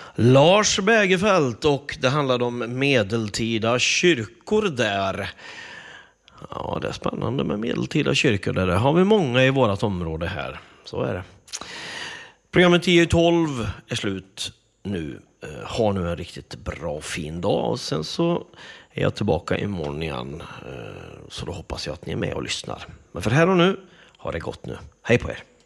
Lars Bägerfeldt, och det handlade om medeltida kyrkor där. Ja, det är spännande med medeltida kyrkor där. Det har vi många i vårt område här. Så är det. Programmet 10-12 är slut nu. Ha nu en riktigt bra fin dag, och sen så är jag tillbaka imorgon igen. Så då hoppas jag att ni är med och lyssnar. Men för här och nu, ha det gott nu. Hej på er!